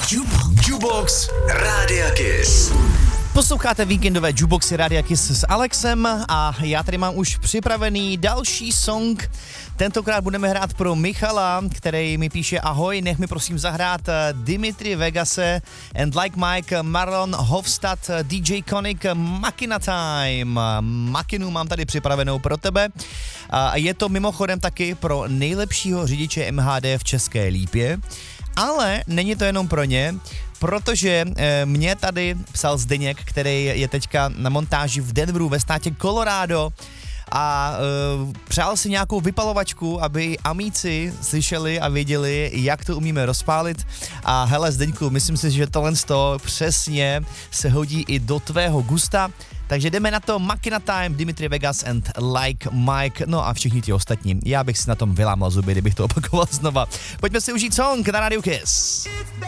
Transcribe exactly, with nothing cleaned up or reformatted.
Jukebox Rádia Kiss. Posloucháte víkendové Jukeboxy Rádia Kiss s Alexem a já tady mám už připravený další song. Tentokrát budeme hrát pro Michala, který mi píše: ahoj, nech mi prosím zahrát Dimitri Vegase and Like Mike, Marlon Hofstad, D J Konik, Makina Time. Makinu mám tady připravenou pro tebe. A je to mimochodem taky pro nejlepšího řidiče M H D v České Lípě. Ale není to jenom pro ně, protože e, mě tady psal Zdeněk, který je teďka na montáži v Denveru ve státě Colorado a e, přál si nějakou vypalovačku, aby amíci slyšeli a věděli, jak to umíme rozpálit. A hele Zdeňku, myslím si, že tohle přesně se hodí i do tvého gusta. Takže jdeme na to. Makina Time, Dimitri Vegas and Like Mike, no a všichni ti ostatní. Já bych si na tom vylámal zuby, kdybych to opakoval znova. Pojďme si užít song na Radio Kiss.